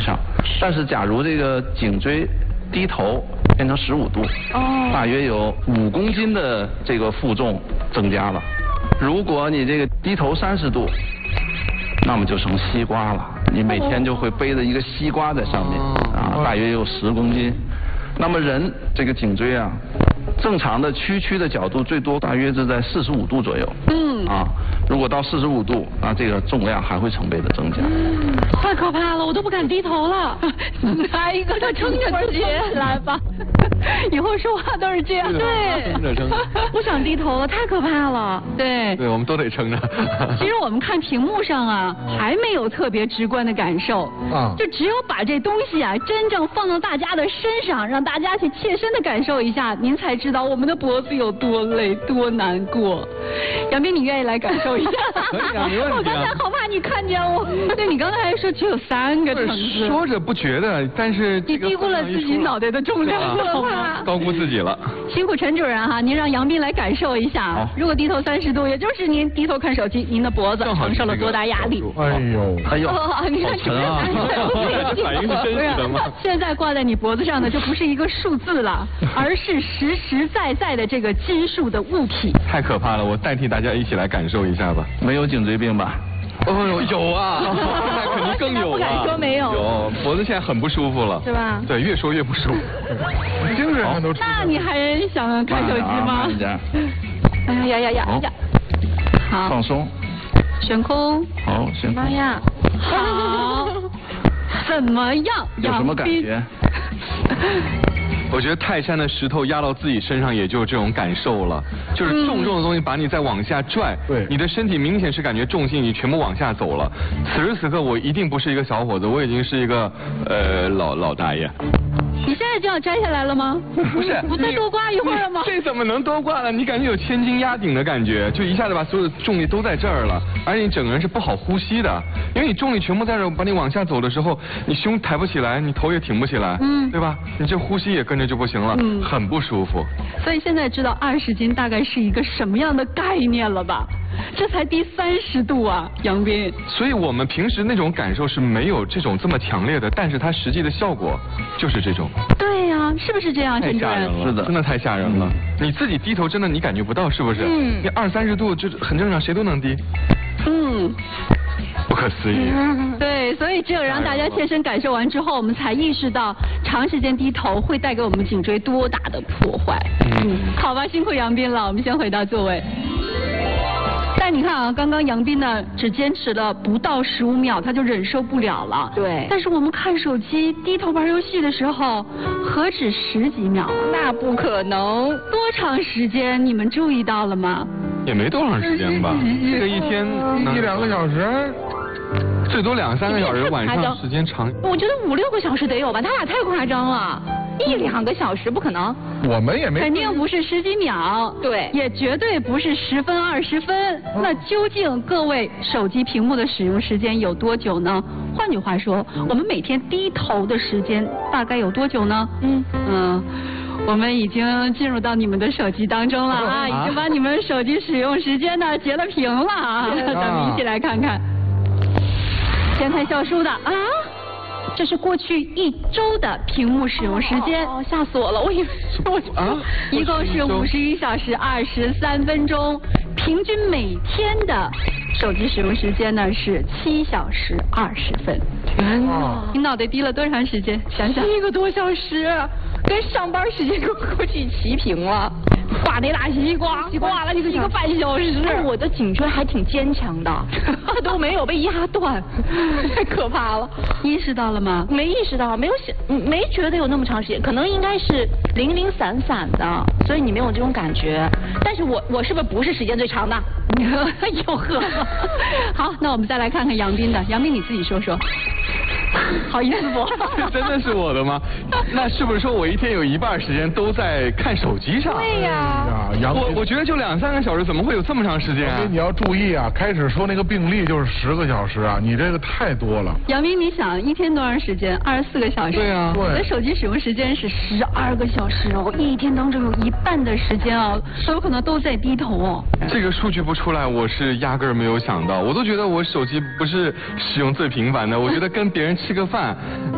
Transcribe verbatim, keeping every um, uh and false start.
上。但是假如这个颈椎低头变成十五度，哦，大约有五公斤的这个负重增加了。如果你这个低头三十度，那么就成西瓜了。你每天就会背着一个西瓜在上面，啊，大约有十公斤。那么人这个颈椎啊，正常的屈曲的角度最多大约是在四十五度左右。嗯。啊，如果到四十五度，那这个重量还会成倍的增加。 嗯，太可怕了，我都不敢低头了。来一个，他撑着自己来吧。以后说话都是这样。对。 撑着撑着。 不想低头了，太可怕了。对。 对，我们都得撑着。 其实我们看屏幕上啊，还没有特别直观的感受。啊。就只有把这东西啊，真正放到大家的身上，让大家去切身的感受一下，您才知道我们的脖子有多累、多难过。杨斌，你愿意来感受一下？ 可以啊，没问题啊。 我刚才好怕你看见我。对，你刚才还说只有三个层次。 说着不觉得，但是你低估了自己脑袋的重量，可怕。 高估自己了。 辛苦陈主任哈，您让杨斌来感受一下。如果低头三十度，也就是您低头看手机，您的脖子承受了多大压力？ 哎呦，哎呦， 你看沉啊！ 这反应是真实的吗？ 现在挂在你脖子上的就不是一个数字了，而是实实在在的这个金属的物体。 太可怕了，我代替大家一起来感受一下吧。 没有颈椎病吧？ 哦呦，有啊，那肯定更有啊。 不敢说没有。 有，脖子现在很不舒服了。 是吧？ 对，越说越不舒服。 精神上都。 那你还想看手机吗？哎呀呀呀呀呀！好， 放松。 悬空。 好，悬空。 妈呀！好。怎么样？ 有什么感觉？ 我觉得泰山的石头压到自己身上，也就是这种感受了，就是重重的东西把你再往下拽，对，你的身体明显是感觉重心你全部往下走了。此时此刻，我一定不是一个小伙子，我已经是一个呃老老大爷。 你现在就要摘下来了吗？ 不是， 我再多挂一会儿了吗？ 这怎么能多挂了？你感觉有千斤压顶的感觉，就一下子把所有的重力都在这儿了，而且你整个人是不好呼吸的，因为你重力全部在这儿，把你往下走的时候，你胸抬不起来，你头也挺不起来，嗯，对吧？你这呼吸也跟着就不行了，嗯，很不舒服。 所以现在知道二十斤大概是一个什么样的概念了吧？这才低三十度啊，杨斌。 所以我们平时那种感受是没有这种这么强烈的，但是它实际的效果就是这种。 对呀、啊，是不是这样？ 太吓人了，是的，真的太吓人了。嗯、你自己低头真的你感觉不到，是不是？嗯。你二三十度就很正常，谁都能低。嗯。不可思议。 嗯、对，所以只有让大家切身感受完之后，我们才意识到长时间低头会带给我们颈椎多大的破坏。嗯。好吧，辛苦杨斌了，我们先回到座位。但你看啊，刚刚杨斌呢只坚持了不到十五秒，他就忍受不了了。对。但是我们看手机、低头玩游戏的时候，何止十几秒？那不可能。多长时间？你们注意到了吗？ 也没多长时间吧，这个一天一两个小时， 最多两三个小时，晚上时间长。 我觉得五六个小时得有吧，他俩太夸张了。一两个小时不可能， 我们也没肯定不是十几秒，对，也绝对不是十分二十分。嗯、那究竟各位手机屏幕的使用时间有多久呢？换句话说，我们每天低头的时间大概有多久呢？嗯嗯，我们已经进入到你们的手机当中了啊，啊已经把你们手机使用时间呢截了屏了啊，咱们一起来看看，先看校书的啊。这是过去一周的屏幕使用时间，哦，吓死我了！我以为我啊，一共是五十一小时二十三分钟，平均每天的手机使用时间呢是七小时二十分。天哪！你脑袋低了多长时间？想想，一个多小时，跟上班时间估计齐平了。挂那大西瓜，挂了你一个半小时。我的颈椎还挺坚强的，都没有被压断，太可怕了。意识到了吗？ 没意识到，没有想，没觉得有那么长时间，可能应该是零零散散的，所以你没有这种感觉。但是我我是不是不是时间最长的？ 哟呵。好，那我们再来看看杨斌的，杨斌你自己说说。好意思不？ 真的是我的吗？那是不是说我一天有一半时间都在看手机上？ 对呀。 我我觉得就两三个小时，怎么会有这么长时间啊？ 你要注意啊，开始说那个病例就是十个小时啊，你这个太多了。 杨明，你想一天多长时间？二十四个小时。 对啊。 我的手机使用时间是十二个小时哦，一天当中有一半的时间哦，都有可能都在低头哦。 这个数据不出来，我是压根儿没有想到，我都觉得我手机不是使用最频繁的，我觉得跟别人吃个饭。